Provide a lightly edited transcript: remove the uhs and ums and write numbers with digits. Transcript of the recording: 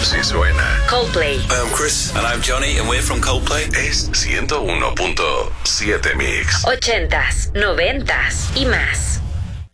Así suena. Coldplay. Hi, I'm Chris. And I'm Johnny, and we're from Coldplay. Es 101.7 Mix. 80s, 90s y más.